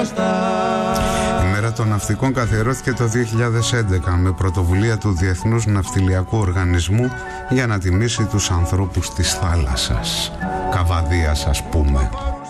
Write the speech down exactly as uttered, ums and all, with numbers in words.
Η μέρα των ναυτικών καθιερώθηκε το δύο χιλιάδες έντεκα με πρωτοβουλία του Διεθνούς Ναυτιλιακού Οργανισμού για να τιμήσει τους ανθρώπους της θάλασσας. Καβαδίας, ας πούμε.